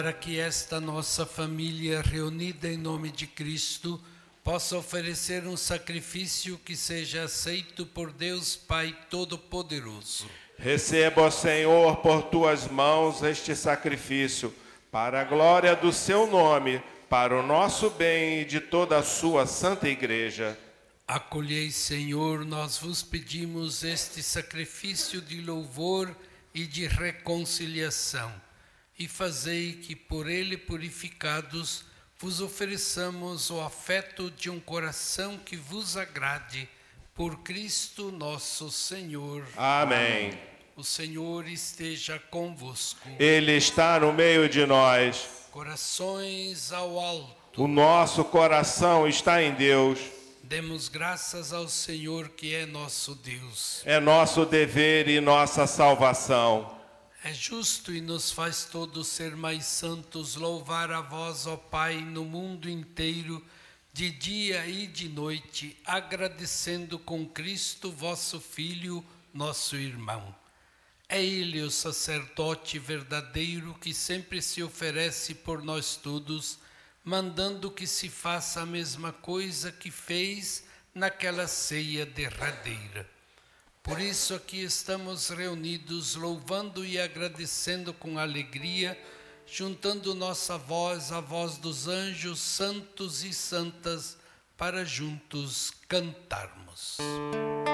Para que esta nossa família reunida em nome de Cristo possa oferecer um sacrifício que seja aceito por Deus Pai Todo-Poderoso. Receba, ó Senhor, por tuas mãos este sacrifício, para a glória do seu nome, para o nosso bem e de toda a sua santa igreja. Acolhei, Senhor, nós vos pedimos este sacrifício de louvor e de reconciliação, e fazei que, por ele purificados, vos ofereçamos o afeto de um coração que vos agrade, por Cristo nosso Senhor. Amém. O Senhor esteja convosco. Ele está no meio de nós. Corações ao alto. O nosso coração está em Deus. Demos graças ao Senhor, que é nosso Deus. É nosso dever e nossa salvação. É justo e nos faz todos ser mais santos louvar a vós, ó Pai, no mundo inteiro, de dia e de noite, agradecendo com Cristo, vosso Filho, nosso irmão. É Ele o sacerdote verdadeiro que sempre se oferece por nós todos, mandando que se faça a mesma coisa que fez naquela ceia derradeira. Por isso aqui estamos reunidos, louvando e agradecendo com alegria, juntando nossa voz à voz dos anjos santos e santas, para juntos cantarmos.